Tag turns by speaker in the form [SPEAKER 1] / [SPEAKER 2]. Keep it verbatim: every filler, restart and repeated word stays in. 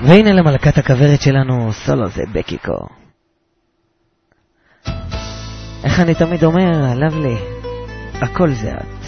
[SPEAKER 1] והנה למלכת הכברת שלנו, סולו זה בקיקו. איך אני תמיד אומר, לבלי, הכל זה את.